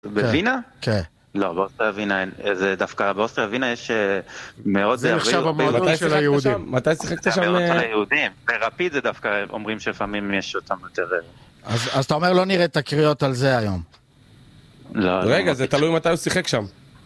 בווינה? כן. לא, באוסטריה ווינה, זה דווקא, באוסטריה ווינה יש מאוד... זה נחשב המועדון של היהודים. מתי שיחקת שם? זה המועדון של היהודים. ברפיד זה דווקא אומרים שלפעמים יש אותם יותר... אז אתה אומר לא נראה את הקריאות על זה היום. רגע, זה תלוי מתי הוא שיחק שם.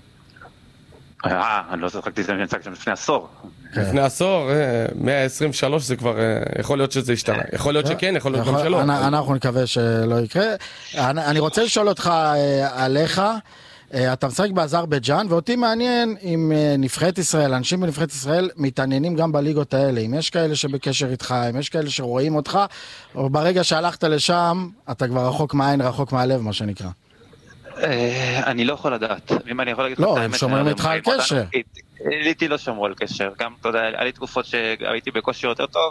אני לא שחקתי שם לפני עשור. לפני עשור, 123 זה כבר, יכול להיות שזה ישתנה. יכול להיות שכן, יכול להיות גם שלא. אנחנו נקווה שלא יקרה. אני רוצה לשאול אותך עליך, אתה משחק באזרבייג'אן, ואותי מעניין אם נבחרת ישראל, אנשים בנבחרת ישראל מתעניינים גם בליגות האלה, אם יש כאלה שבקשר איתך, אם יש כאלה שרואים אותך, או ברגע שהלכת לשם, אתה כבר רחוק מהעין, רחוק מהלב, מה שנקרא. אני לא יכול לדעת. אם אני יכול להגיד... לא, הם שומרים איתך על קשר. איתי לא שמרו על קשר. גם, אתה יודע, היה לי תקופות שהייתי בקושי יותר טוב,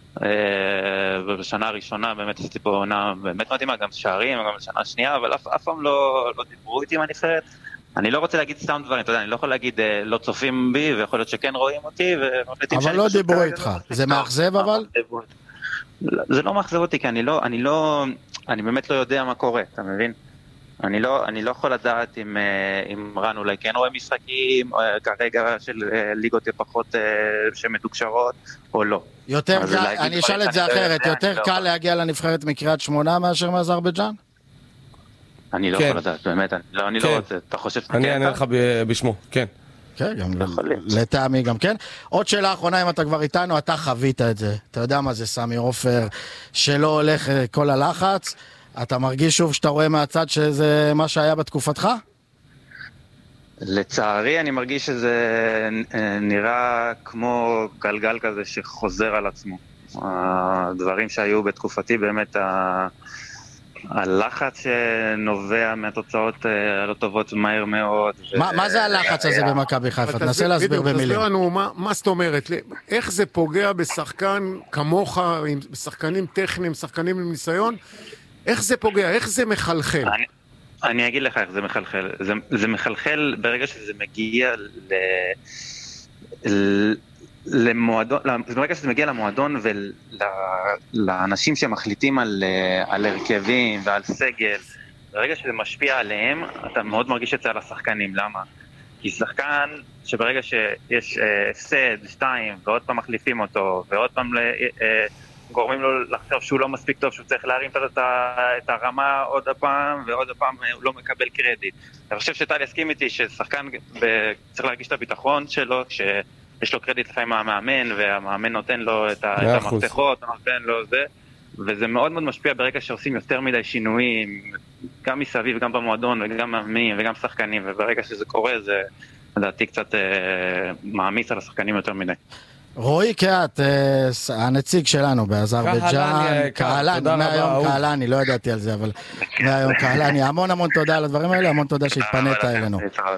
ובשנה הראשונה באמת עשיתי פה עונה באמת מדהימה, גם שערים, גם בשנה השנייה, אבל אף פעם לא דיברו איתי מהנבחרת. אני לא רוצה להגיד סתם דברים, אתה יודע, אני לא יכול להגיד לא צופים בי, ויכול להיות שכן רואים אותי, אבל לא דיברו איתך. זה מאכזב אבל? זה לא מאכזב אותי, כי אני באמת לא יודע מה קורה, אתה מבין? אני לא יכול לדעת אם רן אולי כן רואה משחקים, כרגע של ליגות פחות שמתוקשרות, או לא. אני אשאל את זה אחרת, יותר קל להגיע לנבחרת מקריית שמונה מאשר מאזרבייג'אן? אני לא יכול לדעת, באמת, אני לא רוצה, אתה חושב שכן? אני אענה לך בשמו, כן. כן, גם לטעמי גם כן. עוד שאלה אחרונה, אם אתה כבר איתנו, אתה חווית את זה. אתה יודע מה זה סמי עופר, שלא הולך כל הלחץ, אתה מרגיש שוב שאתה רואה מהצד שזה מה שהיה בתקופתך? לצערי אני מרגיש שזה נראה כמו גלגל כזה שחוזר על עצמו. הדברים שהיו בתקופתי באמת הלחץ שנובע מהתוצאות הלא טובות מהר מאוד. מה זה הלחץ הזה במכבי חיפה? תנסה להסביר במילים. תסביר לנו מה זאת אומרת, איך זה פוגע בשחקן כמוך, בשחקנים טכניים, שחקנים עם ניסיון, איך זה פוגע, איך זה מחלחל? אני אגיד לך איך זה מחלחל. זה מחלחל ברגע שזה מגיע למועדון, ברגע שזה מגיע למועדון ולאנשים שמחליטים על הרכבים ועל סגל, ברגע שזה משפיע עליהם, אתה מאוד מרגיש את זה על השחקנים. למה? כי שחקן שברגע שיש הפסד, 2, ועוד פעם מחליפים אותו, ועוד פעם גורמים לו לחשוב שהוא לא מספיק טוב, שהוא צריך להרים את הרמה עוד הפעם, ועוד הפעם הוא לא מקבל קרדיט. אני חושב שטל יסכים איתי ששחקן צריך להרגיש את הביטחון שלו, כשיש לו קרדיט לפעמים מהמאמן, והמאמן נותן לו את המפתחות, נותן לו זה, וזה מאוד מאוד משפיע ברגע שעושים יותר מדי שינויים, גם מסביב, גם במועדון, וגם מאמנים, וגם שחקנים, וברגע שזה קורה, זה לדעתי קצת מעמיס על השחקנים יותר מדי. רועי קהת, הנציג שלנו באזרבייג'אן, קהלני, מהיום קהלני, לא ידעתי על זה, אבל מהיום קהלני, המון תודה על הדברים האלה, המון תודה שהתפנית אלינו.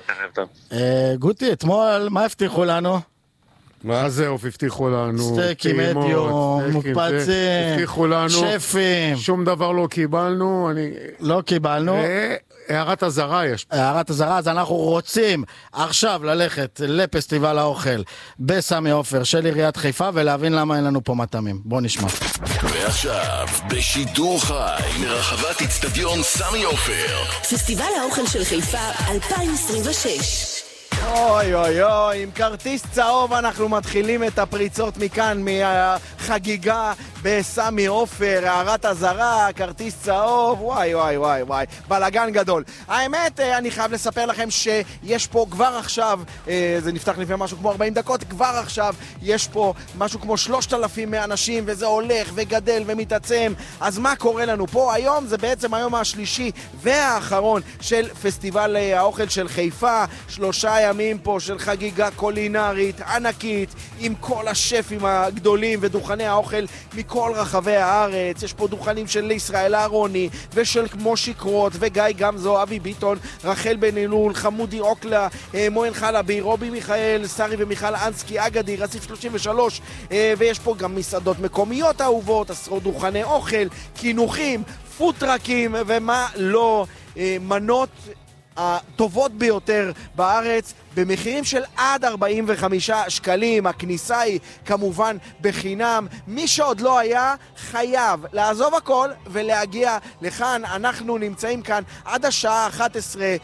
גוטי, אתמול, מה הבטיחו לנו? מה זהו, הבטיחו לנו? סטייקים, מדיום, מוקפצים, שפים. שום דבר לא קיבלנו. לא קיבלנו. הערת הזרה יש. הערת הזרה, אז אנחנו רוצים עכשיו ללכת לפסטיבל האוכל בסמי עופר של עיריית חיפה ולהבין למה אין לנו פה מטעמים. בוא נשמע. ועכשיו, בשידור חי מרחבת אצטדיון סמי עופר, פסטיבל האוכל של חיפה 2026. אוי אוי אוי, עם כרטיס צהוב אנחנו מתחילים את הפריצות מכאן, מהחגיגה בסמי עופר, הערת הזרה, כרטיס צהוב, וואי וואי וואי וואי, בלגן גדול. האמת, אני חייב לספר לכם שיש פה כבר עכשיו, זה נפתח לפני משהו כמו 40 דקות, כבר עכשיו יש פה משהו כמו 3,000 אנשים, וזה הולך וגדל ומתעצם. אז מה קורה לנו פה היום? זה בעצם היום השלישי והאחרון של פסטיבל האוכל של חיפה, 3 ימים פה של חגיגה קולינרית ענקית עם כל השפים הגדולים ודוכני האוכל מכל רחבי הארץ. יש פה דוכנים של ישראל אהרוני ושל מושי קרוט וגיא גמזו, אבי ביטון, רחל בן אילול, חמודי אוקלה, מוהן חלבי, רובי מיכאל, סרי ומיכל אנסקי, אגדי, רסיף 33, ויש פה גם מסעדות מקומיות אהובות, עשרות דוכני אוכל, כינוחים, פוטרקים ומה לא, מנות הטובות ביותר בארץ, במחירים של עד 45 שקלים. הכניסה היא כמובן בחינם. מי שעוד לא היה חייב לעזוב הכל ולהגיע לכאן. אנחנו נמצאים כאן עד השעה 11